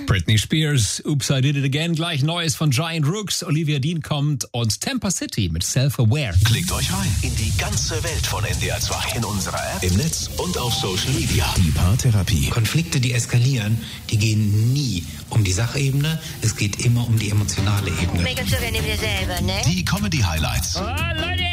Britney Spears, Oops, I Did It Again, gleich Neues von Giant Rooks, Olivia Dean kommt und Tampa City mit Self-Aware. Klickt euch rein in die ganze Welt von NDR 2. In unserer App, im Netz und auf Social Media. Die Paartherapie. Konflikte, die eskalieren, die gehen nie um die Sachebene, es geht immer um die emotionale Ebene. Make up so neben dir selber, ne? Die Comedy-Highlights. Oh, Leute!